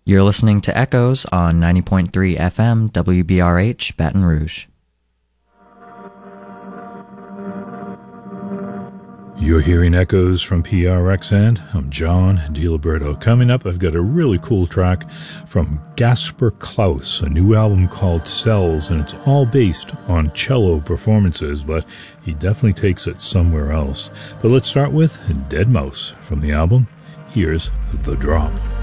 You're listening to Echoes on 90.3 FM WBRH Baton Rouge. You're hearing Echoes from PRXN. I'm John DiLiberto. Coming up, I've got a really cool track from Gasper Klaus, a new album called Cells, and it's all based on cello performances, but he definitely takes it somewhere else. But let's start with Dead Mouse from the album. Here's The Drop.